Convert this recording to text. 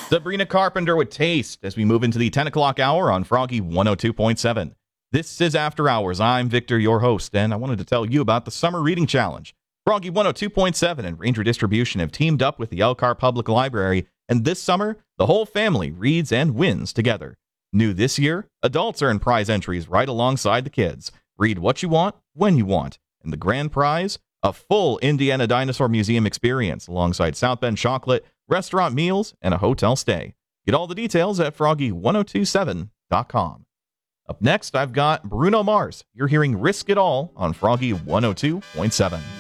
Sabrina Carpenter with Taste as we move into the 10 o'clock hour on Froggy 102.7. This is After Hours. I'm Victor, your host, and I wanted to tell you about the Summer Reading Challenge. Froggy 102.7 and Ranger Distribution have teamed up with the Elkhart Public Library, and this summer, the whole family reads and wins together. New this year, adults earn prize entries right alongside the kids. Read what you want, when you want. And the grand prize? A full Indiana Dinosaur Museum experience alongside South Bend chocolate, restaurant meals, and a hotel stay. Get all the details at froggy1027.com. Up next, I've got Bruno Mars. You're hearing Risk It All on Froggy 102.7.